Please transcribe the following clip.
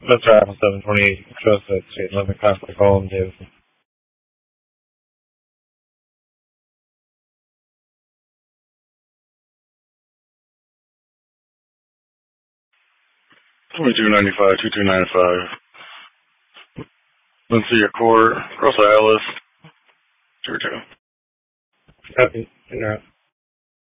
That's right, 728 Trust at State Limit Conflict Hall in Davidson. 2295, 2295. Valencia Court, Cross Alice, 2. Copy.